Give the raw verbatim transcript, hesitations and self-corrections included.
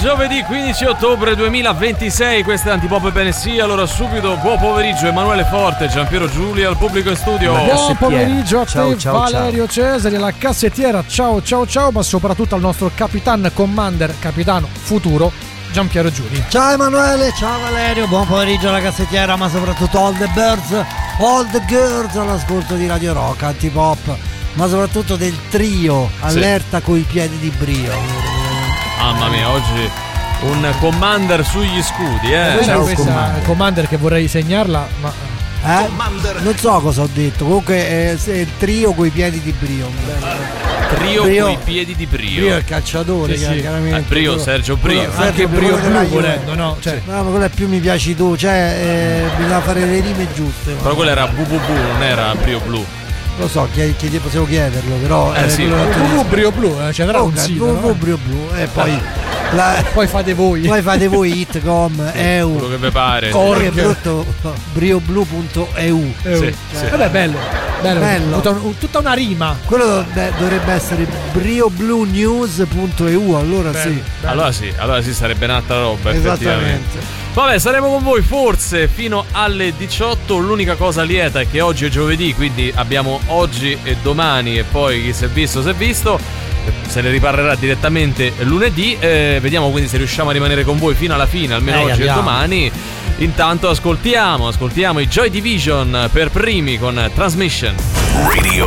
giovedì quindici ottobre duemilaventisei, questa è Antipop B N C. Allora subito, buon pomeriggio Emanuele Forte, Giampiero Giulia al pubblico in studio. Buon pomeriggio a te, ciao, ciao, Valerio ciao. Cesari, alla cassettiera, ciao ciao ciao, ma soprattutto al nostro capitan commander, capitano futuro, Giampiero Giulia. Ciao Emanuele, ciao Valerio, buon pomeriggio alla cassettiera, ma soprattutto all the birds, all the girls all'ascolto di Radio Rock, Antipop, ma soprattutto del trio, allerta sì. Coi piedi di brio. Mamma mia, oggi un commander sugli scudi, eh. Ciao, questa commander. commander che vorrei segnarla, ma eh? Non so cosa ho detto. Comunque è, è il trio coi piedi di brio. Trio brio, coi piedi di brio. Brio è il calciatore, sì, sì. Eh, brio, quello, Sergio Brio. Quello, anche Brio Blu volendo, no? Cioè. No, ma quello è più mi piaci tu, cioè eh, bisogna fare le rime giuste. Però quello era bu bu bu, non era Brio Blu. Lo so, che, che possiamo chiederlo, però eh, eh sì. Brio Blu, eh, c'è un sito, no? Brio Blu e poi la, poi fate voi. Poi fate voi Itcom, E U. Quello che vi pare. Corre brutto brioblu punto e u. Sì, sì. Sì. Vabbè, bello. Bello. bello. Tutta, un, tutta una rima. Quello beh, dovrebbe essere brioblunews punto e u, allora bello, sì. Bello. Allora sì, allora sì sarebbe nata roba, esattamente. Effettivamente. Vabbè, saremo con voi forse fino alle diciotto. L'unica cosa lieta è che oggi è giovedì, quindi abbiamo oggi e domani e poi chi si è visto si è visto. Se ne riparlerà direttamente lunedì. Eh, vediamo quindi se riusciamo a rimanere con voi fino alla fine, almeno eh, oggi andiamo. E domani. Intanto ascoltiamo, ascoltiamo i Joy Division per primi con Transmission. Radio